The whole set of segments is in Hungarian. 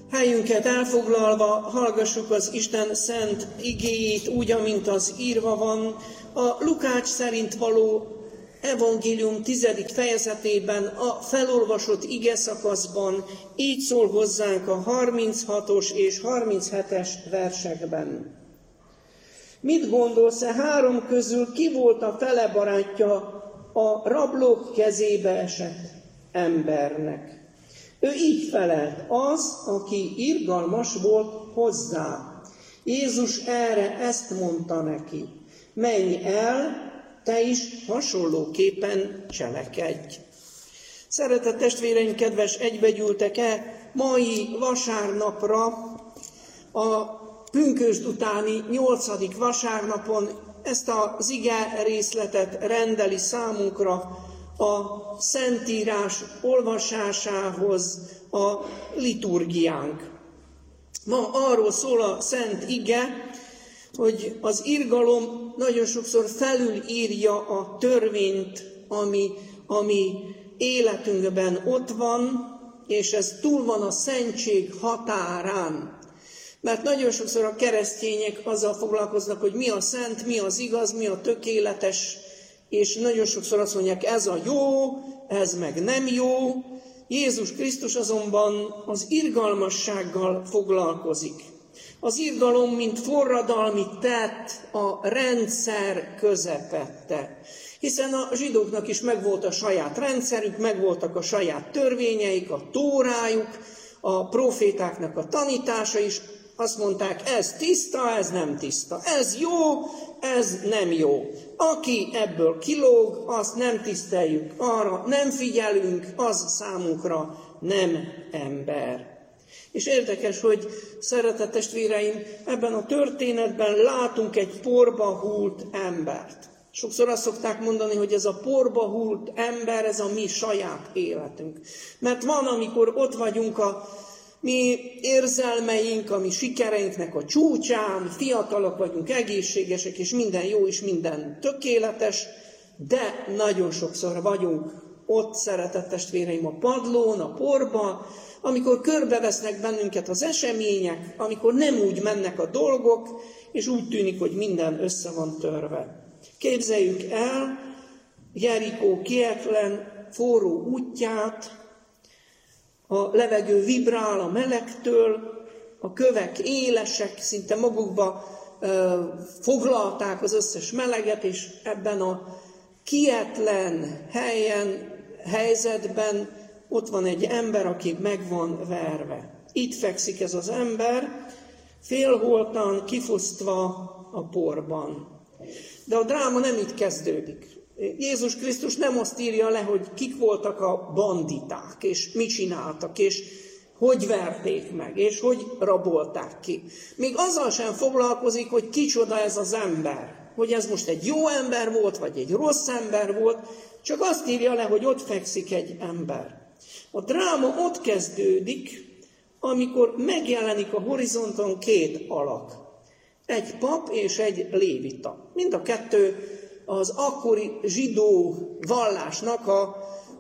Helyünket elfoglalva hallgassuk az Isten szent igéjét úgy, amint az írva van. A Lukács szerint való evangélium 10. fejezetében, a felolvasott igeszakaszban így szól hozzánk a 36-os és 37-es versekben. Mit gondolsz, 3 közül ki volt a fele barátja a rablók kezébe esett embernek? Ő így felelt, az, aki irgalmas volt hozzá. Jézus erre ezt mondta neki: menj el, te is hasonlóképpen cselekedj. Szeretett testvéreim, kedves egybegyűltek-e, mai vasárnapra, a pünkösd utáni 8. vasárnapon ezt az ige részletet rendeli számunkra a Szentírás olvasásához a liturgiánk. Ma arról szól a Szent Ige, hogy az irgalom nagyon sokszor felülírja a törvényt, ami életünkben ott van, és ez túl van a szentség határán. Mert nagyon sokszor a keresztények azzal foglalkoznak, hogy mi a szent, mi az igaz, mi a tökéletes, és nagyon sokszor azt mondják, ez a jó, ez meg nem jó. Jézus Krisztus azonban az irgalmassággal foglalkozik. Az irgalom, mint forradalmi tett a rendszer közepette. Hiszen a zsidóknak is megvolt a saját rendszerük, megvoltak a saját törvényeik, a tórájuk, a profétáknak a tanítása is. Azt mondták, ez tiszta, ez nem tiszta, ez jó, ez nem jó. Aki ebből kilóg, azt nem tiszteljük, arra nem figyelünk, az számunkra nem ember. És érdekes, hogy szeretett testvéreim, ebben a történetben látunk egy porba hult embert. Sokszor azt szokták mondani, hogy ez a porba hult ember, ez a mi saját életünk. Mert van, amikor ott vagyunk a mi érzelmeink, a mi sikereinknek a csúcsán, fiatalok vagyunk, egészségesek, és minden jó, és minden tökéletes, de nagyon sokszor vagyunk ott, szeretett testvéreim, a padlón, a porba, amikor körbevesznek bennünket az események, amikor nem úgy mennek a dolgok, és úgy tűnik, hogy minden össze van törve. Képzeljük el Jerikó kietlen, forró útját, a levegő vibrál a melegtől, a kövek élesek, szinte magukba foglalták az összes meleget, és ebben a kietlen helyzetben ott van egy ember, aki meg van verve. Itt fekszik ez az ember, félholtan, kifosztva a porban. De a dráma nem itt kezdődik. Jézus Krisztus nem azt írja le, hogy kik voltak a banditák, és mit csináltak, és hogy verték meg, és hogy rabolták ki. Még azzal sem foglalkozik, hogy kicsoda ez az ember. Hogy ez most egy jó ember volt, vagy egy rossz ember volt, csak azt írja le, hogy ott fekszik egy ember. A dráma ott kezdődik, amikor megjelenik a horizonton 2 alak. Egy pap és egy lévita. Mind a kettő az akkori zsidó vallásnak a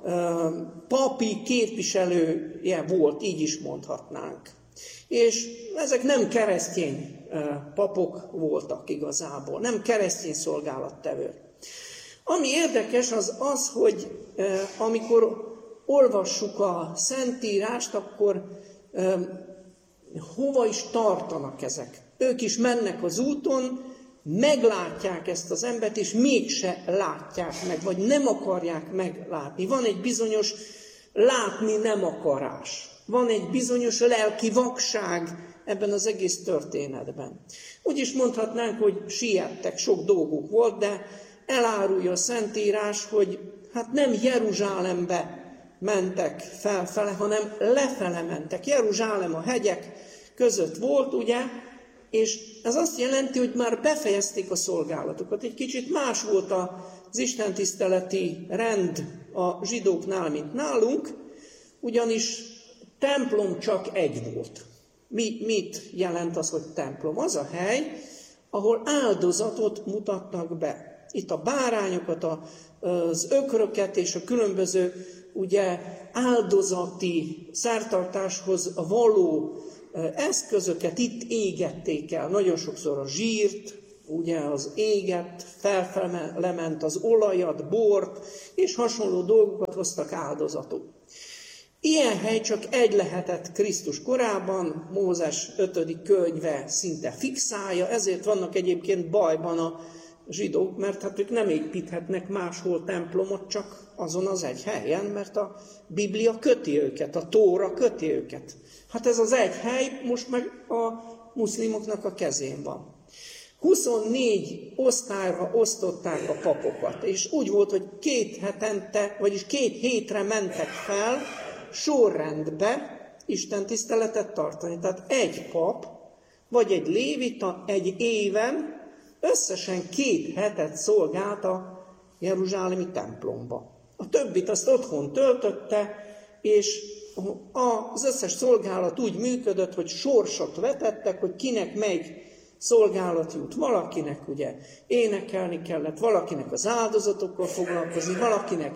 papi képviselője volt, így is mondhatnánk. És ezek nem keresztény papok voltak igazából, nem keresztény szolgálattevők. Ami érdekes az, hogy amikor olvassuk a Szentírást, akkor hova is tartanak ezek? Ők is mennek az úton, meglátják ezt az embert, és mégse látják meg, vagy nem akarják meglátni. Van egy bizonyos látni nem akarás. Van egy bizonyos lelki vakság ebben az egész történetben. Úgy is mondhatnánk, hogy siettek, sok dolguk volt, de elárulja a Szentírás, hogy hát nem Jeruzsálembe mentek felfele, hanem lefele mentek. Jeruzsálem a hegyek között volt, ugye, és ez azt jelenti, hogy már befejezték a szolgálatukat. Egy kicsit más volt az istentiszteleti rend a zsidóknál, mint nálunk, ugyanis templom csak egy volt. Mit jelent az, hogy templom? Az a hely, ahol áldozatot mutatnak be. Itt a bárányokat, az ökröket és a különböző ugye, áldozati szertartáshoz való eszközöket itt égették el, nagyon sokszor a zsírt, ugye az éget, felfelement az olajat, bort, és hasonló dolgokat hoztak áldozatul. Ilyen hely csak egy lehetett Krisztus korában, Mózes 5. könyve szinte fixálja, ezért vannak egyébként bajban a zsidók, mert hát ők nem építhetnek máshol templomot, csak azon az egy helyen, mert a Biblia köti őket, a Tóra köti őket. Hát ez az egy hely most meg a muszlimoknak a kezén van. 24 osztályra osztották a papokat, és úgy volt, hogy 2 hetente, vagyis 2 hétre mentek fel sorrendbe Isten tiszteletet tartani. Tehát egy pap, vagy egy lévita egy éven összesen 2 hetet szolgált a jeruzsálemi templomba. A többit azt otthon töltötte, és az összes szolgálat úgy működött, hogy sorsot vetettek, hogy kinek melyik szolgálat jut. Valakinek ugye énekelni kellett, valakinek az áldozatokkal foglalkozni, valakinek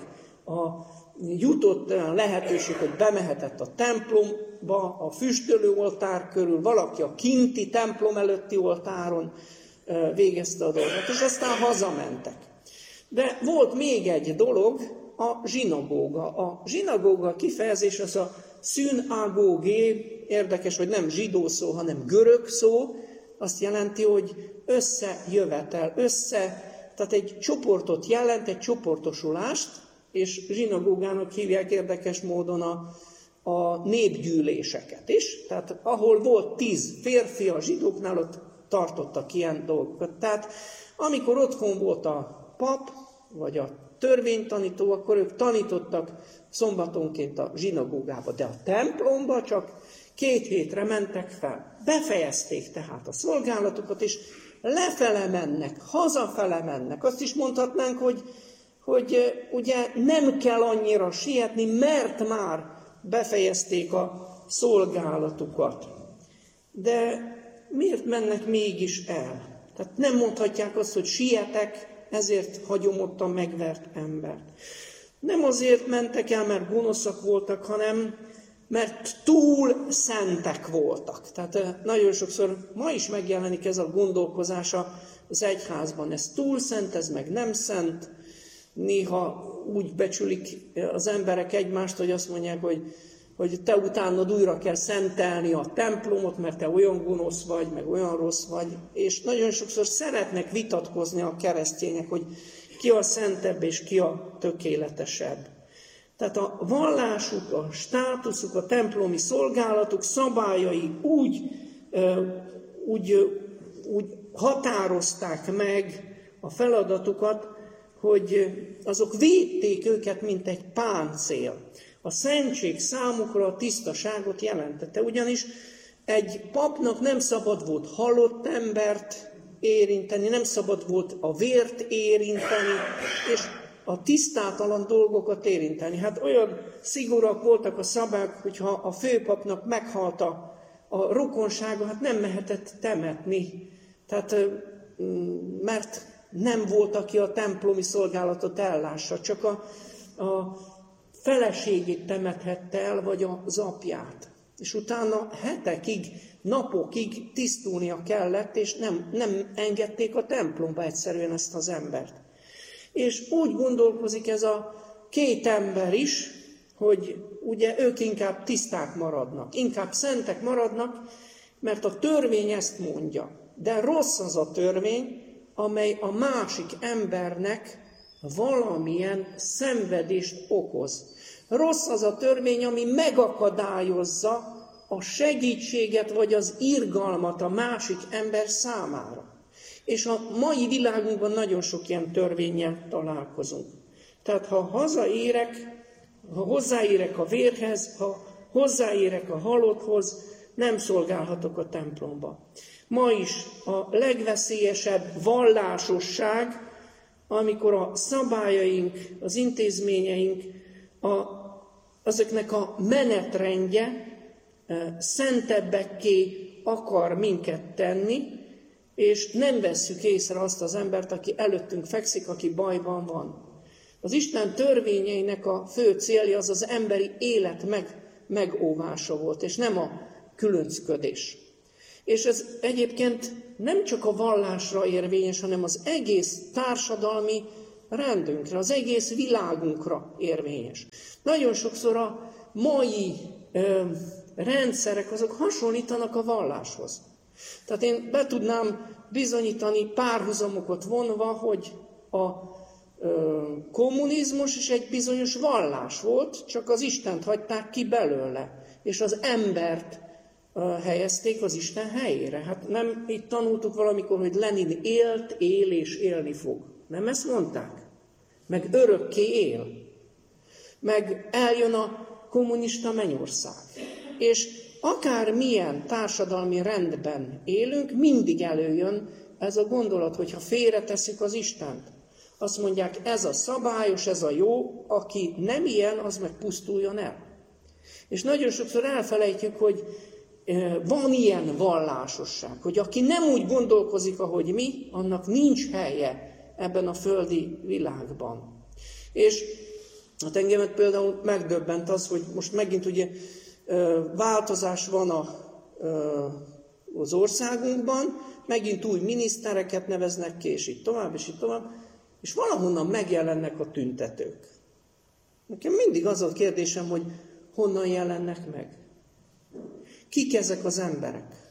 jutott olyan lehetőség, hogy bemehetett a templomba, a füstölő oltár körül, valaki a kinti templom előtti oltáron végezte a dolgot, és aztán hazamentek. De volt még egy dolog, a zsinagóga. A zsinagóga kifejezés az a szünagógé, érdekes, hogy nem zsidó szó, hanem görög szó, azt jelenti, hogy összejövetel, tehát egy csoportot jelent, egy csoportosulást, és zsinagógának hívják érdekes módon a népgyűléseket is. Tehát ahol volt 10 férfi a zsidóknál, ott tartottak ilyen dolgokat. Tehát amikor otthon volt a pap, vagy a törvénytanító, akkor ők tanítottak szombatonként a zsinagógába, de a templomba csak 2 hétre mentek fel. Befejezték tehát a szolgálatukat, és lefele mennek, hazafele mennek. Azt is mondhatnánk, hogy ugye nem kell annyira sietni, mert már befejezték a szolgálatukat. De miért mennek mégis el? Tehát nem mondhatják azt, hogy sietek, ezért hagyom ott a megvert embert. Nem azért mentek el, mert gonoszak voltak, hanem mert túl szentek voltak. Tehát nagyon sokszor ma is megjelenik ez a gondolkozás az egyházban. Ez túl szent, ez meg nem szent. Néha úgy becsülik az emberek egymást, hogy azt mondják, hogy te utánad újra kell szentelni a templomot, mert te olyan gonosz vagy, meg olyan rossz vagy. És nagyon sokszor szeretnek vitatkozni a keresztények, hogy ki a szentebb és ki a tökéletesebb. Tehát a vallásuk, a státuszuk, a templomi szolgálatuk szabályai úgy határozták meg a feladatukat, hogy azok védték őket, mint egy páncél. A szentség számukra a tisztaságot jelentette, ugyanis egy papnak nem szabad volt halott embert érinteni, nem szabad volt a vért érinteni, és a tisztátalan dolgokat érinteni. Hát olyan szigorúak voltak a szabályok, hogyha a főpapnak meghalt a rokonsága, hát nem mehetett temetni. Tehát, mert nem volt, aki a templomi szolgálatot ellássa, csak a feleségét temethette el, vagy az apját. És utána hetekig, napokig tisztulnia kellett, és nem engedték a templomba egyszerűen ezt az embert. És úgy gondolkozik ez a 2 ember is, hogy ugye ők inkább tiszták maradnak, inkább szentek maradnak, mert a törvény ezt mondja. De rossz az a törvény, amely a másik embernek valamilyen szenvedést okoz. Rossz az a törvény, ami megakadályozza a segítséget vagy az irgalmat a másik ember számára. És a mai világunkban nagyon sok ilyen törvénnyel találkozunk. Tehát ha hozzáérek a vérhez, ha hozzáérek a halotthoz, nem szolgálhatok a templomba. Ma is a legveszélyesebb vallásosság, amikor a szabályaink, az intézményeink, azoknak a menetrendje szentebbekké akar minket tenni, és nem vesszük észre azt az embert, aki előttünk fekszik, aki bajban van. Az Isten törvényeinek a fő célja az emberi élet megóvása volt, és nem a különcködés. És ez egyébként nem csak a vallásra érvényes, hanem az egész társadalmi rendünkre, az egész világunkra érvényes. Nagyon sokszor a mai rendszerek azok hasonlítanak a valláshoz. Tehát én be tudnám bizonyítani párhuzamokat vonva, hogy a kommunizmus is egy bizonyos vallás volt, csak az Istent hagyták ki belőle, és az embert helyezték az Isten helyére. Hát nem itt tanultuk valamikor, hogy Lenin élt, él és élni fog. Nem ezt mondták? Meg örökké él. Meg eljön a kommunista mennyország. És akármilyen társadalmi rendben élünk, mindig előjön ez a gondolat, hogyha félretesszük az Istent. Azt mondják, ez a szabályos, ez a jó, aki nem ilyen, az meg pusztuljon el. És nagyon sokszor elfelejtjük, hogy van ilyen vallásosság, hogy aki nem úgy gondolkozik, ahogy mi, annak nincs helye ebben a földi világban. És hát engemet például megdöbbent az, hogy most megint ugye változás van az országunkban, megint új minisztereket neveznek ki, és így tovább, és valahonnan megjelennek a tüntetők. Nekem mindig az a kérdésem, hogy honnan jelennek meg. Kik ezek az emberek?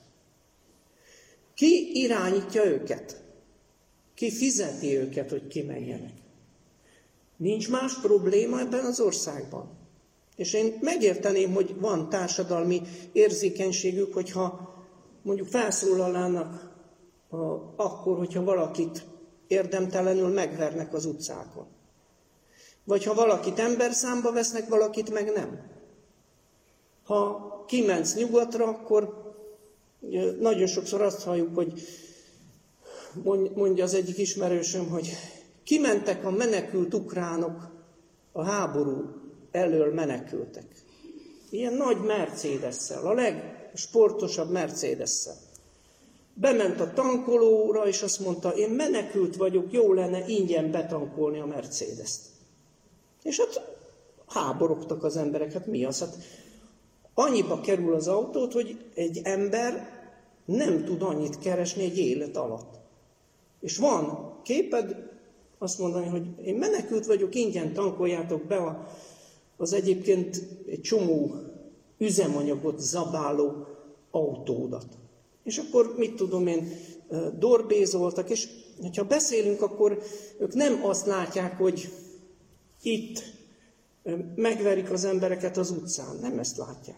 Ki irányítja őket? Ki fizeti őket, hogy kimenjenek? Nincs más probléma ebben az országban. És én megérteném, hogy van társadalmi érzékenységük, hogyha mondjuk felszólalnának akkor, hogyha valakit érdemtelenül megvernek az utcákon. Vagy ha valakit emberszámba vesznek, valakit meg nem. Ha kimensz nyugatra, akkor nagyon sokszor azt halljuk, hogy mondja az egyik ismerősöm, hogy kimentek a menekült ukránok, a háború elől menekültek. Ilyen nagy Mercedes-szel, a legsportosabb Mercedes-szel. Bement a tankolóra, és azt mondta, én menekült vagyok, jó lenne ingyen betankolni a Mercedes-t. És hát háborogtak az emberek, hát mi az? Hát annyiba kerül az autót, hogy egy ember nem tud annyit keresni egy élet alatt. És van képed azt mondani, hogy én menekült vagyok, ingyen tankoljátok be az egyébként egy csomó üzemanyagot zabáló autódat. És akkor mit tudom én, dorbézoltak, és ha beszélünk, akkor ők nem azt látják, hogy itt megverik az embereket az utcán, nem ezt látják.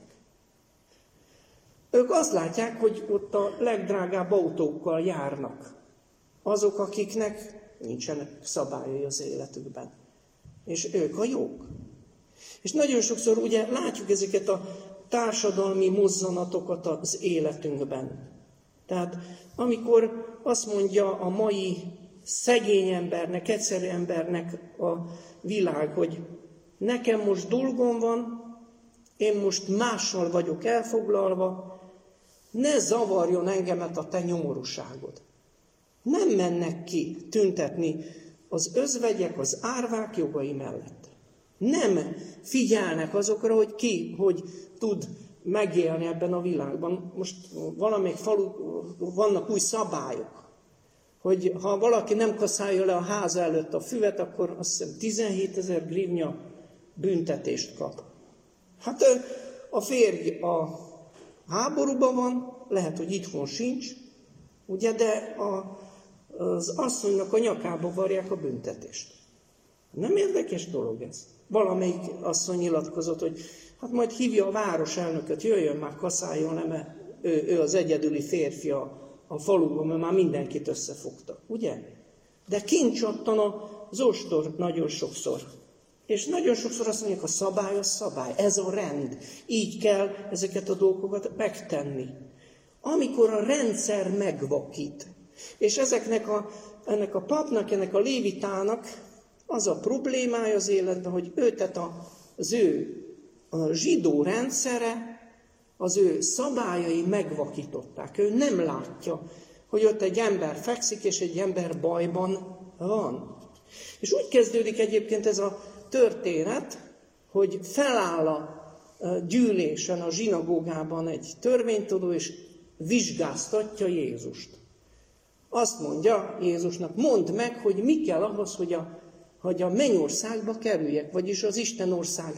Ők azt látják, hogy ott a legdrágább autókkal járnak. Azok, akiknek nincsenek szabályai az életükben. És ők a jók. És nagyon sokszor ugye látjuk ezeket a társadalmi mozzanatokat az életünkben. Tehát amikor azt mondja a mai szegény embernek, egyszerű embernek a világ, hogy nekem most dolgom van, én most mással vagyok elfoglalva, ne zavarjon engemet a te nyomorúságod. Nem mennek ki tüntetni az özvegyek, az árvák jogai mellett. Nem figyelnek azokra, hogy ki, hogy tud megélni ebben a világban. Most valamelyik falu, vannak új szabályok, hogy ha valaki nem kaszálja le a háza előtt a füvet, akkor azt hiszem 17 000 grivnya büntetést kap. Hát a férj a háborúban van, lehet, hogy itthon sincs, ugye, de az asszonynak a nyakába varják a büntetést. Nem érdekes dolog ez? Valamelyik asszony nyilatkozott, hogy hát majd hívja a városelnököt, jöjjön már, kaszáljon le, mert ő az egyedüli férfi a faluban, mert már mindenkit összefogta, ugye? De kint csattan az ostor nagyon sokszor. És nagyon sokszor azt mondják, a szabály az szabály, ez a rend. Így kell ezeket a dolgokat megtenni. Amikor a rendszer megvakít, és ennek a papnak, ennek a lévitának az a problémája az életben, hogy tehát az ő zsidó rendszere, az ő szabályai megvakították. Ő nem látja, hogy ott egy ember fekszik, és egy ember bajban van. És úgy kezdődik egyébként ez a történet, hogy feláll a gyűlésen, a zsinagógában egy törvénytudó, és vizsgáztatja Jézust. Azt mondja Jézusnak, mondd meg, hogy mi kell ahhoz, hogy a mennyországba kerüljek, vagyis az Isten országába.